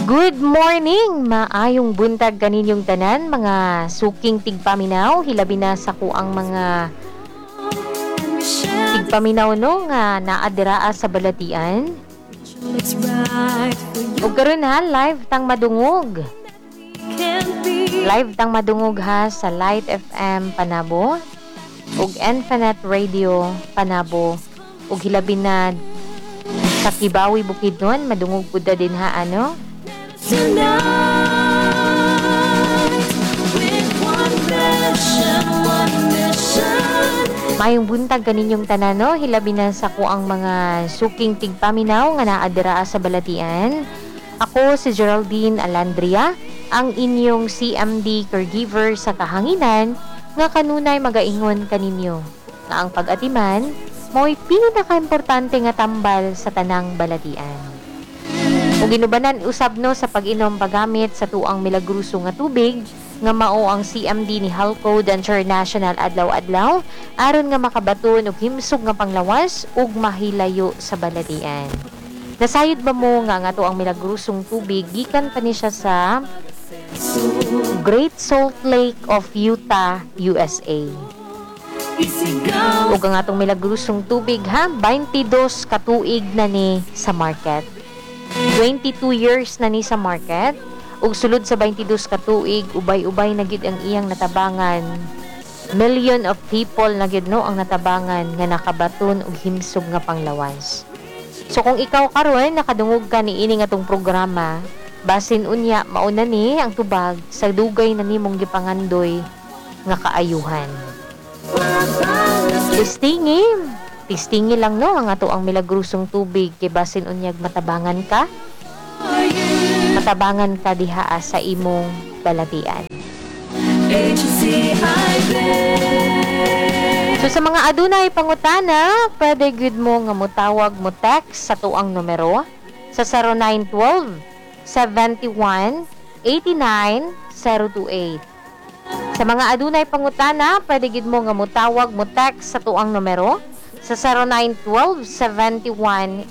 Good morning! Maayong buntag kaninyong tanan, mga suking tigpaminaw, hilabi na sa kuang mga tigpaminaw no nga naadiraa sa balatian. Ug karon ha, live tang madungog. Live tang madungog ha sa Light FM Panabo ug Infinite Radio Panabo ug hilabi na sa Kibawi Bukidnon, madungog pud din ha ano. Mayong buntag kaninyong tanan no, hilabi na sa kuang mga suking tigpaminaw nga naadira sa balatian. Ako si Geraldine Alandria, ang inyong CMD caregiver sa kahanginan nga kanunay magaingon kaninyo nga ang pag-atiman mo'y pinaka-importante nga tambal sa tanang balatian. Ug ginubanan usab no sa pag-inom pagamit sa tuang milagruso nga tubig nga mao ang CMD ni Halcode International adlaw-adlaw aron nga makabaton og himsog nga panglawas ug mahilayo sa balatian. Nasayod ba mo nga ato ang milagrusong tubig gikan pa ni siya sa Great Salt Lake of Utah, USA. Ug ang atong milagrusong tubig ha, 22 ka tuig na ni sa market. 22 years na ni sa market ug sulod sa 22 ka tuig ubay-ubay na gyud ang iyang natabangan. Million of people na gyud no ang natabangan nga nakabaton og himsog nga panglawas. So kung ikaw karon nakadungog ka niini nga tong programa, basin unya mauna ni ang tubag sa dugay na nimong gipangandoy nga kaayuhan. Tistingi lang no ang ato ang milagrusong tubig kay basin unyag matabangan ka diha sa imong balatian. So sa mga adunay pangutana, pwede gud mo nga motawag mo text sa tuang numero sa 0912 71 89 028. Sa mga adunay pangutana, pwede gid mo nga motawag mo text sa tuang numero sa 0912-71-89-028.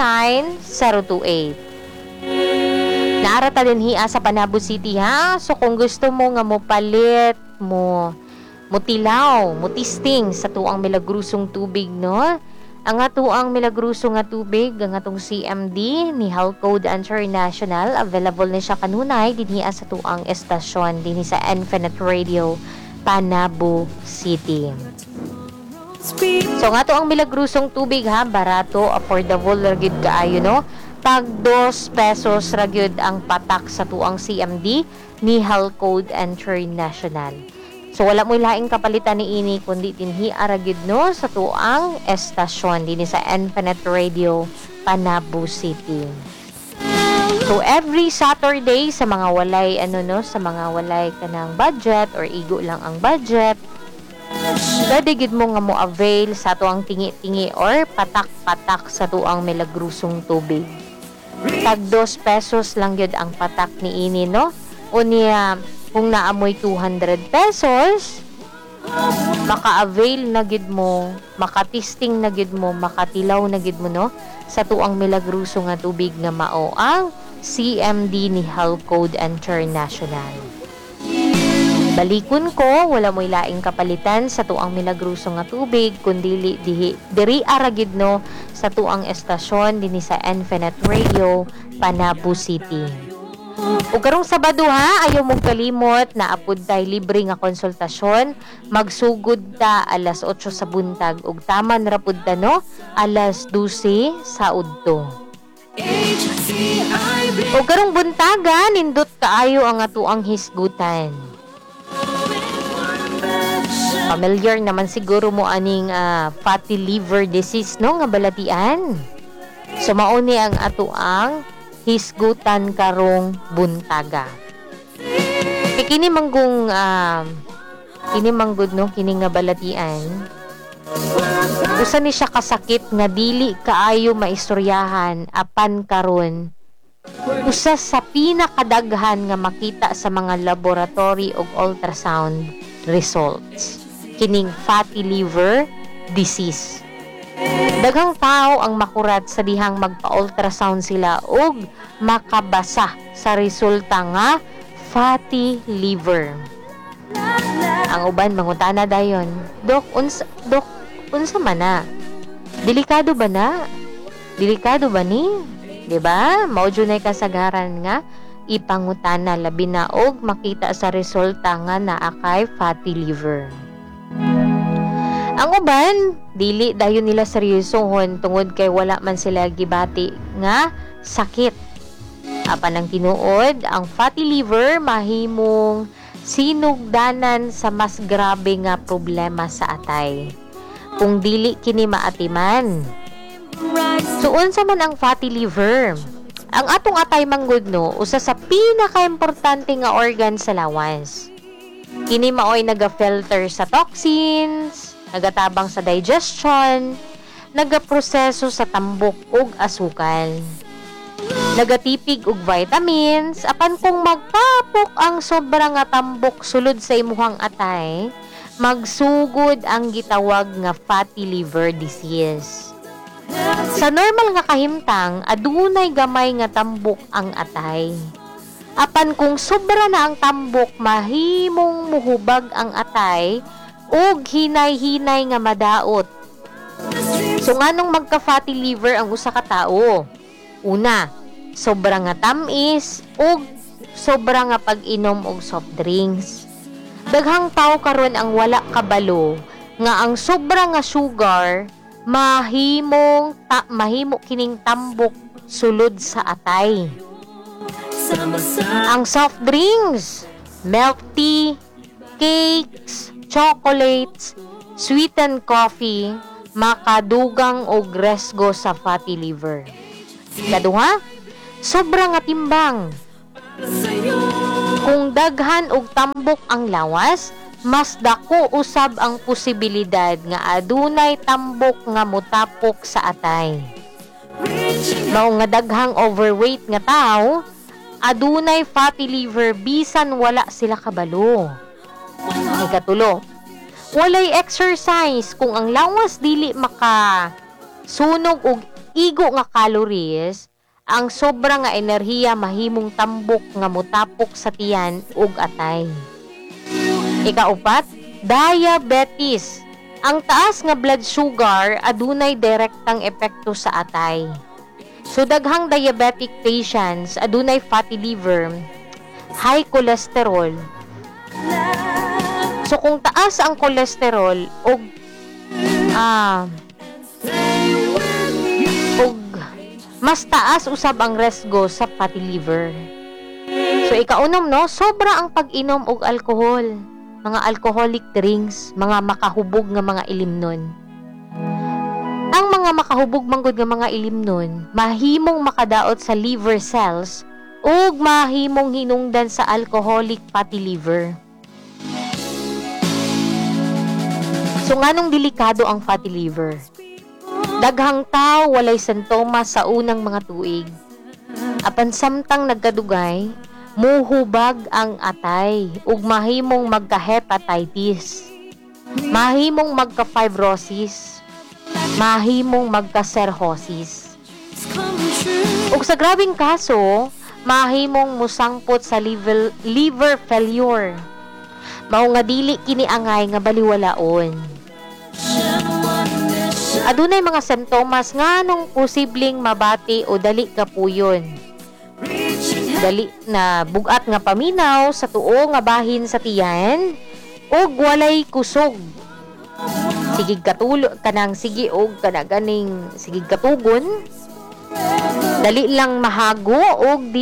Naarata din hiya sa Panabo City ha. So kung gusto mo nga mopalit mo tilaw, mo testing sa tuang milagrusong tubig no. Ang atuang milagruso nga tubig, ang atong CMD ni Halcode International, available na siya kanunay dinhi sa tuang estasyon dinhi sa Infinite Radio Panabo City. So nga to ang milagrusong tubig ha, barato, affordable ra gyud kaayo no. Tag 2 pesos ra gyud ang patak sa tuang CMD ni Halcode International. So wala mo laing kapalitan ni ini kundi dinhi ara gyud no sa tuang estasyon dinhi sa Infinite Radio Panabo City. So every Saturday sa mga walay sa mga walay kanang budget or igo lang ang budget, pwede gid mo nga mo avail sa tuang tingi-tingi or patak-patak sa tuang milagrusong tubig. Tag 2 pesos lang gyud ang patak ni ini no. Unya kung naamoy 200 pesos, maka-avail na gid mo, makatisting na gid mo, makatilaw na gid mo no sa tuang milagruso nga tubig nga mao ang CMD ni Halcode International. Balikon ko, wala mo'y laing kapalitan sa tuang milagruso nga tubig kundi diri ara gid no sa tuang estasyon dinhi sa Infinite Radio Panabo City. Ug karong Sabado ha, ayaw mong kalimot na apud tay libre nga konsultasyon. Magsugod ta alas 8 sa buntag ug taman ra pud ta no alas 12 sa udto. Ug karong buntaga nindot kaayo ang atuang hisgutan. Familiar naman siguro mo aning fatty liver disease no nga balatian. So mao ni ang atuang hisgutan karong buntaga. Kini manggong kini manggod no kini nga balatian. Usa ni siya kasakit nga dili kaayo maistoryahan apan karon. Usa sa pinakadaghan nga makita sa mga laboratory ug ultrasound results. Kining fatty liver disease. Daghang tao ang makurat sa dihang magpa-ultrasound sila ug makabasa sa resulta nga fatty liver. Ang uban mangutana dayon, Dok, unsa man na? Delikado ba na? Delikado ba ni? 'Di ba? Mao junay kasagaran nga ipangutana labi na og makita sa resulta nga naa kay fatty liver. Ang uban, dili dayon nila seryosohon tungod kay wala man sila gibati nga sakit. Apan ang tinuod, ang fatty liver mahimong sinugdanan sa mas grabe nga problema sa atay kung dili kini maatiman. So unsa man ang fatty liver? Ang atong atay manggod no, usa sa pinaka-importante nga organ sa lawas. Kini maoy naga-filter sa toxins, nagatabang sa digestion, nagaproseso sa tambok ug asukal. Nagatipig og vitamins, apan kung magtapok ang sobra nga tambok sulod sa imuhang atay, magsugod ang gitawag nga fatty liver disease. Sa normal nga kahimtang, adunay gamay nga tambok ang atay. Apan kung sobra na ang tambok, mahimong muhubag ang atay ug hinay-hinay nga madaot. So nganong magka-fatty liver ang usa ka tawo? Una, sobra nga tamis ug sobra nga pag-inom og soft drinks. Daghang tawo karon ang wala kabalo nga ang sobra nga sugar mahimo kining tambok sulod sa atay. Ang soft drinks, milk tea, cakes, chocolates, sweetened coffee, makadugang og resgo sa fatty liver. Ikaduha, sobra nga timbang. Kung daghan og tambok ang lawas, mas dako usab ang posibilidad nga adunay tambok nga mutapok sa atay. Mao nga daghang overweight nga tao, adunay fatty liver bisan wala sila kabalo. Ikatulo, walay exercise kung ang lawas dili makasunog og igo nga calories, ang sobra nga enerhiya mahimong tambok nga mutapok sa tiyan ug atay. Ikaupat, diabetes. Ang taas nga blood sugar adunay direktang epekto sa atay. So daghang diabetic patients adunay fatty liver, high cholesterol. So kung taas ang cholesterol ug mas taas usab ang resgo sa fatty liver. So ikaunom no, sobra ang pag-inom og alcohol, mga alcoholic drinks, mga makahubog nga mga ilimnon. Ang mga makahubog manggod nga mga ilimnon, mahimong makadaot sa liver cells ug mahimong hinungdan sa alcoholic fatty liver. So nganong delikado ang fatty liver? Daghang tao walay sintomas sa unang mga tuig. Apan samtang nagkadugay, muhubag ang atay ug mahimong magka-hepatitis. Mahimong magka-fibrosis. Mahimong magka-cirrhosis. Ug sa grabing kaso, mahimong musangpot sa liver failure. Mao nga dili kini angay nga baliwalaon. Adunay mga sintomas nga nung posibleng mabati o dali kapuyon. Dali na bugat nga paminaw sa tuo nga bahin sa tiyan ug walay kusog. Sigig katulo kanang sige og kanaganing sigig katugon. Dali lang mahago og